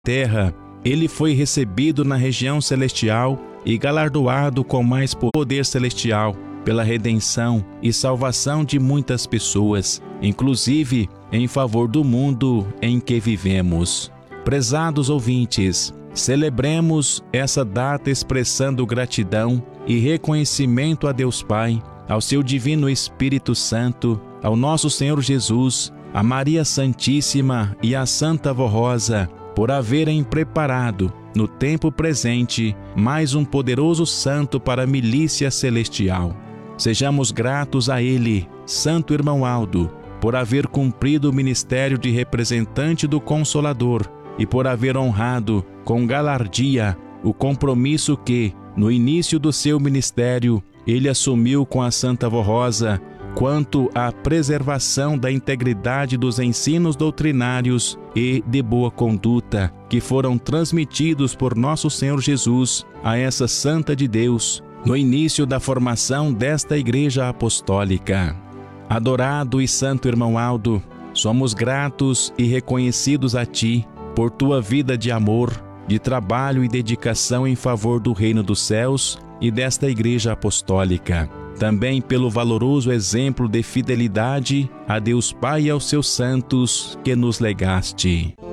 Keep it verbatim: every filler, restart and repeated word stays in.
terra, ele foi recebido na região celestial e galardoado com mais poder celestial pela redenção e salvação de muitas pessoas, inclusive em favor do mundo em que vivemos. Prezados ouvintes, celebremos essa data expressando gratidão e reconhecimento a Deus Pai, ao seu Divino Espírito Santo, ao nosso Senhor Jesus, a Maria Santíssima e a Santa Avó Rosa, por haverem preparado, no tempo presente, mais um poderoso santo para a milícia celestial. Sejamos gratos a ele, Santo Irmão Aldo, por haver cumprido o ministério de representante do Consolador e por haver honrado, com galardia, o compromisso que, no início do seu ministério, ele assumiu com a Santa Avó Rosa, quanto à preservação da integridade dos ensinos doutrinários e de boa conduta que foram transmitidos por nosso Senhor Jesus a essa Santa de Deus, no início da formação desta Igreja Apostólica. Adorado e Santo Irmão Aldo, somos gratos e reconhecidos a Ti por Tua vida de amor, de trabalho e dedicação em favor do Reino dos Céus e desta Igreja Apostólica. Também pelo valoroso exemplo de fidelidade a Deus Pai e aos seus santos que nos legaste.